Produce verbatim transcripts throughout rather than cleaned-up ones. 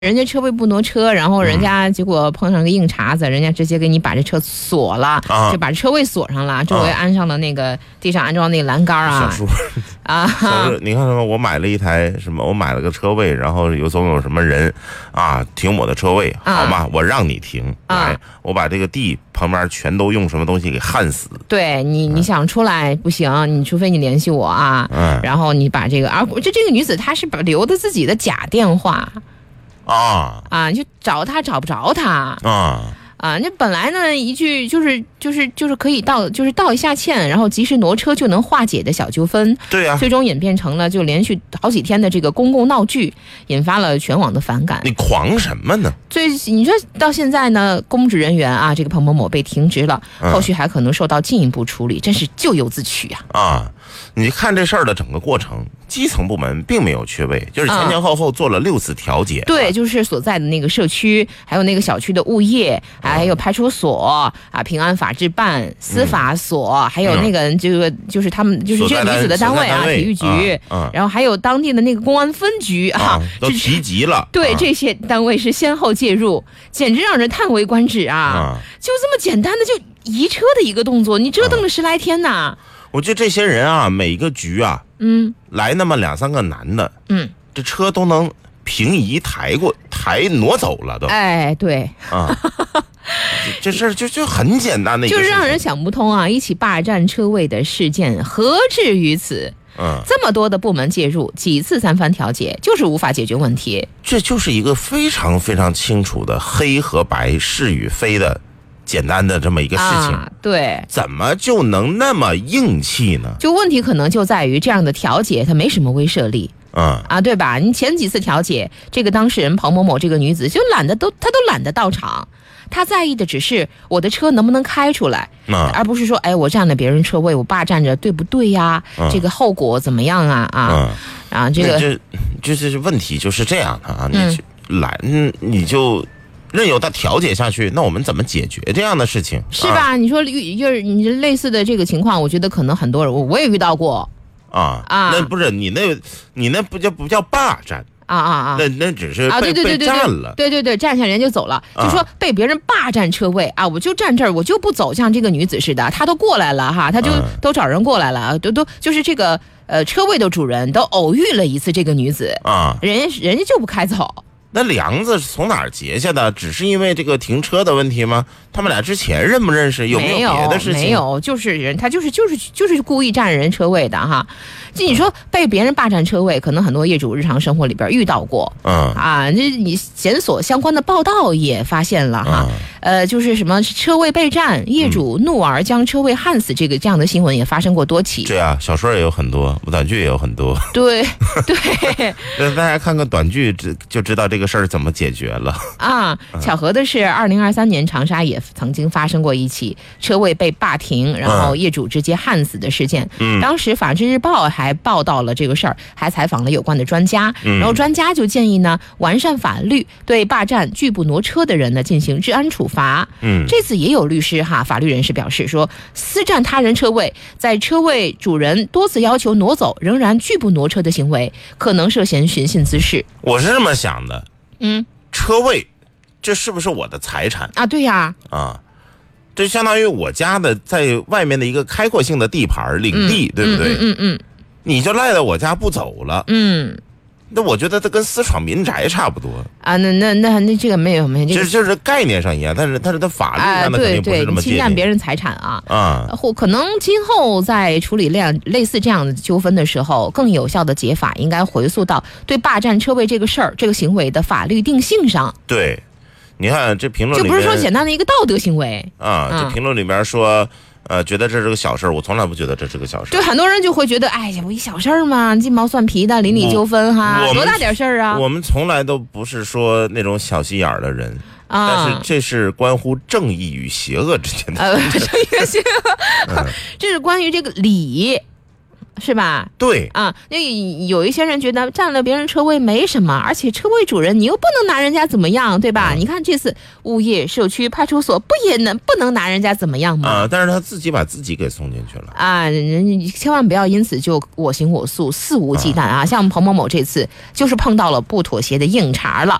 人家车位不挪车，然后人家结果碰上个硬茬子，人家直接给你把这车锁了， 啊、 就把车位锁上了，周围安上了那个、啊、地上安装那个栏杆啊。 小叔啊， 小叔，你看什么？我买了一台什么？我买了个车位，然后有总有什么人啊停我的车位， 啊、 好吗？我让你停， 啊、 来，我把这个地旁边全都用什么东西给焊死。 对你，你想出来不行，你除非你联系我啊， 嗯， 然后你把这个，而这这个女子她是把留的自己的假电话。 啊啊！你就找他找不着他啊啊！那本来呢一句就是就是就是可以道就是道一下歉，然后及时挪车就能化解的小纠纷， 对呀、啊， 最终演变成了就连续好几天的这个公共闹剧，引发了全网的反感。 你狂什么呢？ 所以你说到现在呢，公职人员啊，这个彭某某被停职了， 嗯、 后续还可能受到进一步处理，真是咎由自取啊！ 啊，你看这事儿的整个过程。基层部门并没有缺位，就是前前后后做了六次调解、啊。 对，就是所在的那个社区，还有那个小区的物业，还有派出所啊、平安法制办、司法所，嗯、还有那个这个就是他们就是这个女子的单位啊，体育局， 啊、 然后还有当地的那个公安分局啊， 啊都提及了。 对、 啊， 这些单位是先后介入，简直让人叹为观止啊！ 啊就这么简单的就移车的一个动作，你折腾了十来天呐、啊！ 我觉得这些人啊，每一个局啊， 嗯， 来那么两三个男的， 嗯， 这车都能平移抬过抬挪走了都。 哎，对啊，这事儿就就很简单的一个事情， 就是让人想不通啊！一起霸占车位的事件何至于此？ 嗯， 这么多的部门介入，几次三番调解，就是无法解决问题。 这就是一个非常非常清楚的黑和白、是与非的。简单的这么一个事情、 啊，对， 怎么就能那么硬气呢？ 就问题可能就在于这样的调解，它没什么威慑力， 嗯啊，对吧？你前几次调解，这个当事人彭某某这个女子就懒得都，她都懒得到场，她在意的只是我的车能不能开出来， 嗯、 而不是说，哎，我占了别人车位，我霸占着，对不对呀？ 嗯、 这个后果怎么样啊？啊， 嗯、 啊，这个这就是问题就是这样的啊，你懒、嗯、你就。任由他调解下去，那我们怎么解决这样的事情？ 是吧？啊、你说遇就是你类似的这个情况，我觉得可能很多人我我也遇到过啊啊，那不是你那，你那不叫不叫霸占啊啊啊？ 那那只是被、 啊、对对对对被占了， 对对对，占下人就走了，就说被别人霸占车位啊，我就站这儿，我就不走，像这个女子似的，她都过来了哈，她就都找人过来了，都都就是这个呃车位的主人都偶遇了一次这个女子啊， 人家人家就不开走。 那梁子是从哪儿结下的？只是因为这个停车的问题吗？他们俩之前认不认识？有没有别的事情？ 没有，就是人，他就是就是就是故意占人车位的哈。就你说被别人霸占车位，可能很多业主日常生活里边遇到过。 嗯啊，这你检索相关的报道也发现了哈。 嗯、 呃，就是什么车位被占，业主怒而将车位焊死，这个这样的新闻也发生过多起。 对啊，小说也有很多，短剧也有很多。 对对。 那大家看看短剧，就知道这个事儿怎么解决了啊。巧合的是，二零二三年长沙也曾经发生过一起车位被霸停，然后业主直接焊死的事件。 嗯， 当时《法制日报》还报道了这个事儿，还采访了有关的专家。 嗯， 然后专家就建议呢，完善法律，对霸占拒不挪车的人呢进行治安处罚。 嗯， 这次也有律师哈，法律人士表示说，私占他人车位，在车位主人多次要求挪走，仍然拒不挪车的行为，可能涉嫌寻衅滋事。 我是这么想的。 嗯， 车位，这是不是我的财产啊？对呀， 啊，这相当于我家的在外面的一个开阔性的地盘领地， 嗯、 对不对？ 嗯嗯 嗯, 嗯， 你就赖在我家不走了， 嗯， 那我觉得它跟私闯民宅差不多啊。那那那那这个没有没有，这个、就是概念上一样，但是但是它法律上的肯定不是这么界定。 侵占别人财产啊啊， 或可能今后在处理类类似这样的纠纷的时候，更有效的解法应该回溯到对霸占车位这个事儿、这个行为的法律定性上。 对，你看这评论里面就不是说简单的一个道德行为啊。 嗯、 这评论里面说。呃，觉得这是个小事儿，我从来不觉得这是个小事儿。 对，很多人就会觉得，哎呀，不一小事儿嘛，鸡毛蒜皮的邻里纠纷哈，多大点事儿啊！ 我们从来都不是说那种小心眼儿的人啊， 但是这是关乎正义与邪恶之间的。 呃，正义与邪恶，嗯、这是关于这个理。是吧？ 对啊，那有一些人觉得占了别人车位没什么，而且车位主人你又不能拿人家怎么样，对吧？嗯、你看这次物业、社区、派出所不也能不能拿人家怎么样吗？ 啊，但是他自己把自己给送进去了啊！人千万不要因此就我行我素、肆无忌惮啊！啊像彭某某这次就是碰到了不妥协的硬茬了。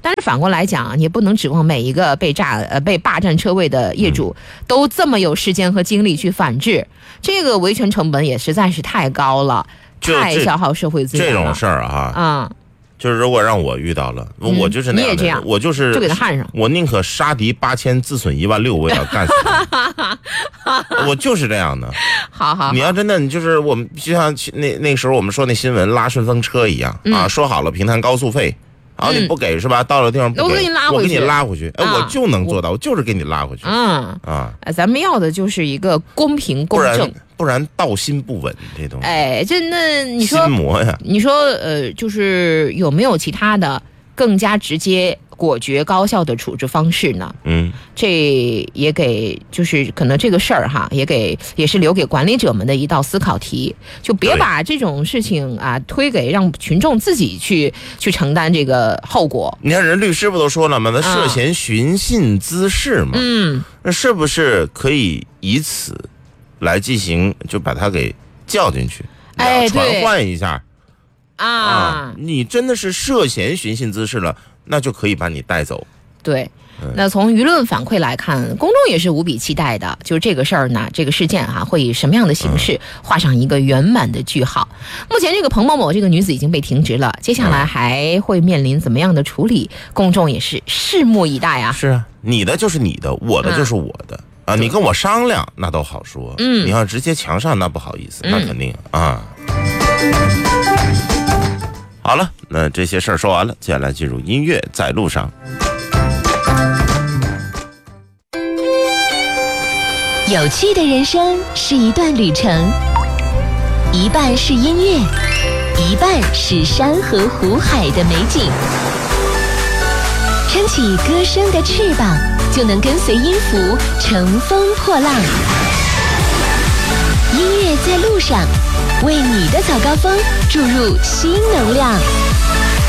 但是反过来讲，你也不能指望每一个被炸呃被霸占车位的业主、嗯、都这么有时间和精力去反制，这个维权成本也实在是太高了，太消耗社会资源了。 这种事儿啊， 嗯。 就是如果让我遇到了，嗯、我就是那样的， 你也这样， 我就是就给他焊上。 我宁可杀敌八千，自损一万六，我也要干死他。我就是这样的。 好好好， 你要真的，你就是我们就像那那时候我们说那新闻拉顺风车一样、嗯、啊，说好了平摊高速费。然后你不给是吧？到了地方不给， 我给你拉回去， 我给你拉回去，哎、 啊， 我就能做到，我就是给你拉回去。 嗯啊，咱们要的就是一个公平公正， 不然不然道心不稳这东西。 哎，这那你说心魔呀？ 你说呃，就是有没有其他的更加直接、果决、高效的处置方式呢？ 嗯， 这也给就是可能这个事儿哈，也给也是留给管理者们的一道思考题，就别把这种事情啊推给让群众自己去去承担这个后果。 你看人律师不都说了吗？他涉嫌寻衅滋事嘛， 嗯， 那是不是可以以此来进行，就把他给叫进去， 哎， 传唤一下啊, 啊？你真的是涉嫌寻衅滋事了，那就可以把你带走。 对。那从舆论反馈来看，公众也是无比期待的，就是这个事儿呢，这个事件哈、啊，会以什么样的形式画上一个圆满的句号？目前这个彭某某这个女子已经被停职了，接下来还会面临怎么样的处理？公众也是拭目以待啊。 是啊，你的就是你的，我的就是我的、嗯、啊，你跟我商量那都好说， 嗯， 你要直接墙上那不好意思，嗯、那肯定啊。好了，那这些事儿说完了，接下来进入音乐在路上。 有趣的人生是一段旅程，一半是音乐，一半是山河湖海的美景。撑起歌声的翅膀，就能跟随音符乘风破浪。音乐在路上，为你的早高峰注入新能量。